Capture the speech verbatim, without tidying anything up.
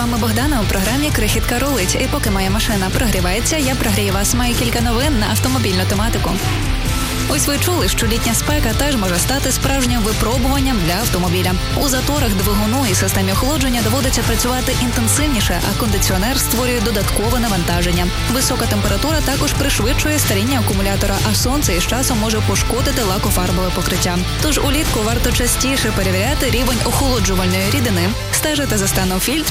вами Богдана у програмі «Крихітка рулить». І поки моя машина прогрівається, я прогрію вас. Маю кілька новин на автомобільну тематику. Ось ви чули, що літня спека теж може стати справжнім випробуванням для автомобіля. У заторах двигуну і системі охолодження доводиться працювати інтенсивніше, а кондиціонер створює додаткове навантаження. Висока температура також пришвидшує старіння акумулятора, а сонце із часом може пошкодити лакофарбове покриття. Тож улітку варто частіше перевіряти рівень охолоджувальної рідини, стежити за станом фільтрів